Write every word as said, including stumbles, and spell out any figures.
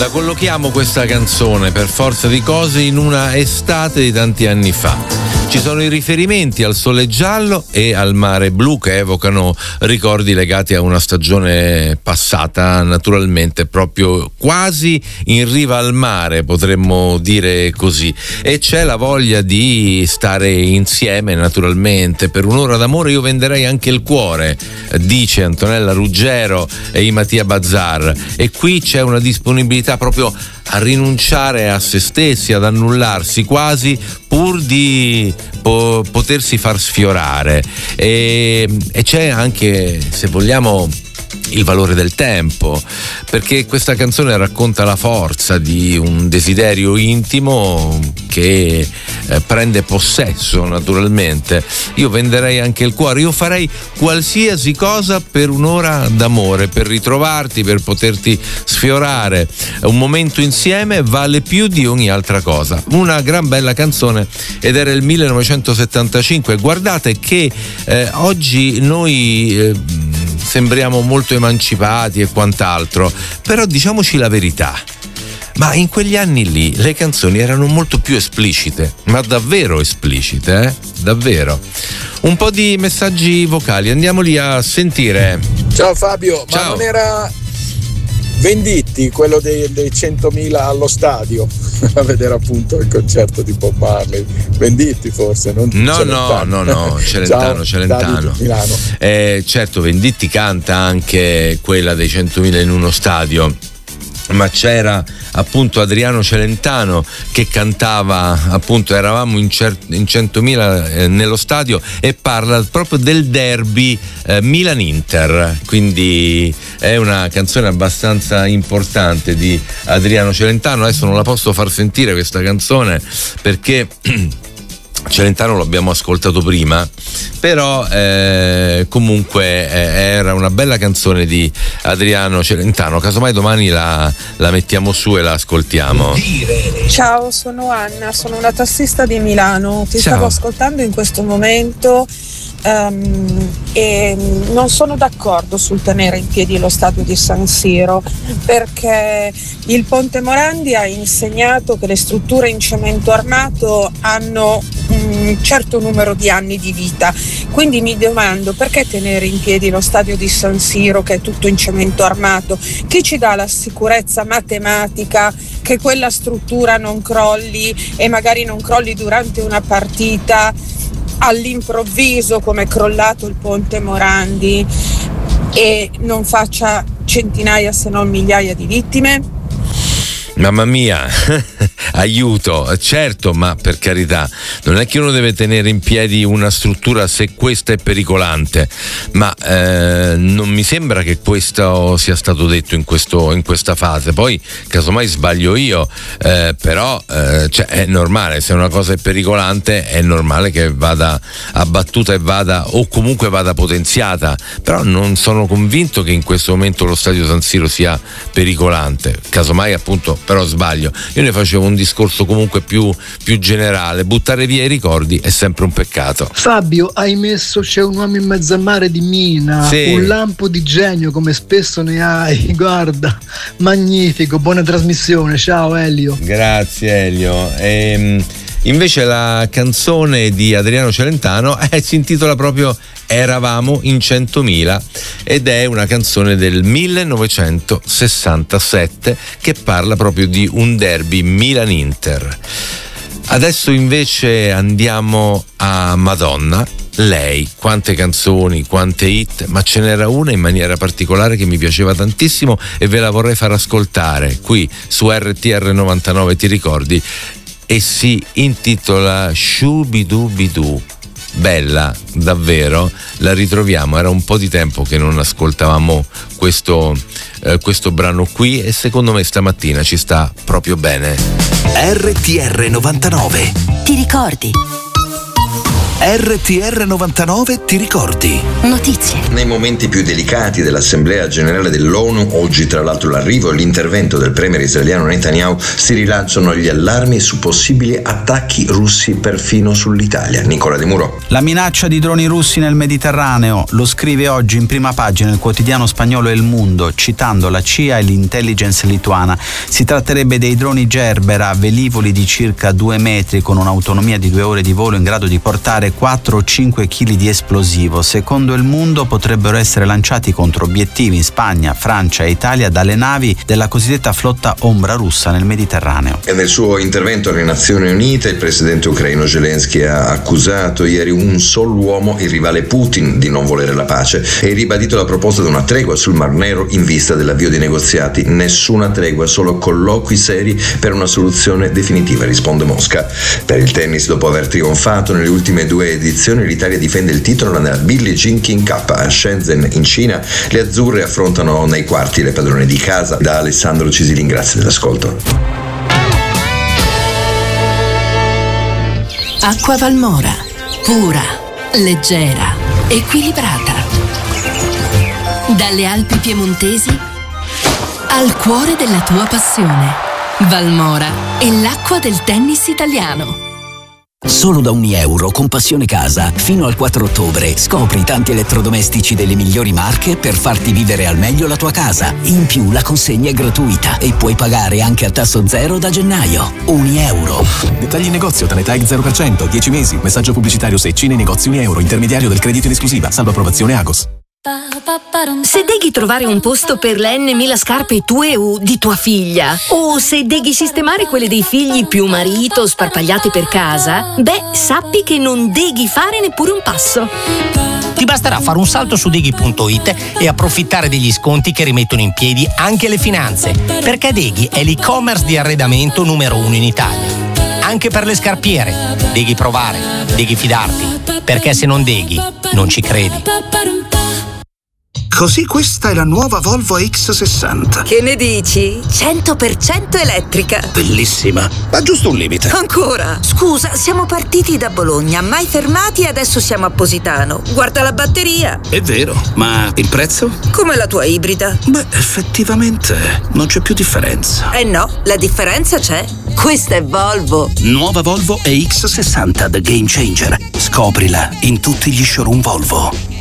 La collochiamo questa canzone per forza di cose in una estate di tanti anni fa. Ci sono i riferimenti al sole giallo e al mare blu che evocano ricordi legati a una stagione passata naturalmente proprio quasi in riva al mare, potremmo dire così. E c'è la voglia di stare insieme naturalmente. Per un'ora d'amore io venderei anche il cuore, dice Antonella Ruggero e i Mattia Bazar. E qui c'è una disponibilità proprio a rinunciare a se stessi, ad annullarsi quasi pur di po- potersi far sfiorare. E, e c'è anche, se vogliamo, il valore del tempo, perché questa canzone racconta la forza di un desiderio intimo che eh, prende possesso naturalmente. Io venderei anche il cuore, io farei qualsiasi cosa per un'ora d'amore, per ritrovarti, per poterti sfiorare. Un momento insieme vale più di ogni altra cosa. Una gran bella canzone, ed era il millenovecentosettantacinque. Guardate che eh, oggi noi eh, sembriamo molto emancipati e quant'altro, però diciamoci la verità, ma in quegli anni lì le canzoni erano molto più esplicite, ma davvero esplicite, eh? Davvero. Un po' di messaggi vocali, andiamo lì a sentire. Ciao Fabio, Ciao. Ma non era Venditti quello dei, dei centomila allo stadio a vedere appunto il concerto di Bob Marley? Venditti forse, non No, Celentano. no, no, no, Celentano, Ciao, Celentano. Davide, Milano. Eh, certo, Venditti canta anche quella dei centomila in uno stadio, ma c'era appunto Adriano Celentano che cantava appunto Eravamo in, cer- in centomila eh, nello stadio, e parla proprio del derby eh, Milan-Inter, quindi è una canzone abbastanza importante di Adriano Celentano. Adesso non la posso far sentire questa canzone perché Celentano l'abbiamo ascoltato prima, però eh, comunque eh, era una bella canzone di Adriano Celentano. Casomai domani la, la mettiamo su e la ascoltiamo. Ciao, sono Anna, sono una tassista di Milano, ti Ciao. stavo ascoltando in questo momento um, e non sono d'accordo sul tenere in piedi lo stadio di San Siro, perché il Ponte Morandi ha insegnato che le strutture in cemento armato hanno un certo numero di anni di vita, quindi mi domando perché tenere in piedi lo stadio di San Siro che è tutto in cemento armato. Chi ci dà la sicurezza matematica che quella struttura non crolli, e magari non crolli durante una partita all'improvviso come è crollato il Ponte Morandi e non faccia centinaia se non migliaia di vittime? Mamma mia, aiuto, certo, ma per carità, non è che uno deve tenere in piedi una struttura se questa è pericolante, ma eh, non mi sembra che questo sia stato detto in, questo, in questa fase. Poi casomai sbaglio io, eh, però eh, cioè, è normale, se una cosa è pericolante è normale che vada abbattuta e vada, o comunque vada potenziata, però non sono convinto che in questo momento lo stadio San Siro sia pericolante. Casomai appunto però sbaglio. Io ne facevo un discorso comunque più, più generale. Buttare via i ricordi è sempre un peccato. Fabio, hai messo C'è un uomo in mezzo al mare di Mina, sì. Un lampo di genio come spesso ne hai, guarda, magnifico, buona trasmissione, ciao Elio. Grazie Elio. Ehm, invece la canzone di Adriano Celentano eh, si intitola proprio Eravamo in centomila ed è una canzone del millenovecentosessantasette che parla proprio di un derby Milan-Inter. Adesso invece andiamo a Madonna. Lei, quante canzoni, quante hit, ma ce n'era una in maniera particolare che mi piaceva tantissimo e ve la vorrei far ascoltare qui su R T R novantanove, ti ricordi? E si intitola Shubidubidu. Bella, davvero, la ritroviamo, era un po' di tempo che non ascoltavamo questo, eh, questo brano qui e secondo me stamattina ci sta proprio bene. R T R novantanove. Ti ricordi? R T R novantanove ti ricordi. Notizie. Nei momenti più delicati dell'Assemblea Generale dell'ONU, oggi tra l'altro l'arrivo e l'intervento del premier israeliano Netanyahu, si rilanciano gli allarmi su possibili attacchi russi perfino sull'Italia. Nicola De Muro. La minaccia di droni russi nel Mediterraneo, lo scrive oggi in prima pagina il quotidiano spagnolo El Mundo, citando la C I A e l'intelligence lituana. Si tratterebbe dei droni Gerbera, velivoli di circa due metri con un'autonomia di due ore di volo in grado di portare quattro o cinque chili di esplosivo. Secondo El Mundo potrebbero essere lanciati contro obiettivi in Spagna, Francia e Italia dalle navi della cosiddetta flotta ombra russa nel Mediterraneo. E nel suo intervento alle Nazioni Unite il presidente ucraino Zelensky ha accusato ieri un solo uomo, il rivale Putin, di non volere la pace e ribadito la proposta di una tregua sul Mar Nero in vista dell'avvio dei negoziati. Nessuna tregua, solo colloqui seri per una soluzione definitiva, risponde Mosca. Per il tennis, dopo aver trionfato nelle ultime due edizioni, l'Italia difende il titolo nella Billie Jean King Cup a Shenzhen in Cina. Le azzurre affrontano nei quarti le padrone di casa. Da Alessandro Cisilin, grazie dell'ascolto. Acqua Valmora, pura, leggera, equilibrata. Dalle Alpi piemontesi al cuore della tua passione. Valmora è l'acqua del tennis italiano. Solo da ogni euro con Passione Casa, fino al quattro ottobre, scopri tanti elettrodomestici delle migliori marche per farti vivere al meglio la tua casa. In più la consegna è gratuita e puoi pagare anche a tasso zero da gennaio. Ogni euro. Dettagli in negozio, Tanetag zero per cento, dieci mesi. Messaggio pubblicitario se Cine Negozi Uni Euro, intermediario del credito in esclusiva, salvo approvazione Agos. Se devi trovare un posto per le N mila scarpe tue o di tua figlia, o se devi sistemare quelle dei figli più marito sparpagliate per casa, beh, sappi che non devi fare neppure un passo. Ti basterà fare un salto su Deghi punto it e approfittare degli sconti che rimettono in piedi anche le finanze, perché Deghi è l'e-commerce di arredamento numero uno in Italia. Anche per le scarpiere, devi provare, devi fidarti, perché se non Deghi, non ci credi. Così questa è la nuova Volvo X sessanta. Che ne dici? cento per cento elettrica. Bellissima, ma giusto un limite. Ancora? Scusa, siamo partiti da Bologna, mai fermati e adesso siamo a Positano. Guarda la batteria. È vero, ma il prezzo? Come la tua ibrida. Beh, effettivamente non c'è più differenza. Eh no, la differenza c'è. Questa è Volvo. Nuova Volvo E X sessanta The Game Changer. Scoprila in tutti gli showroom Volvo.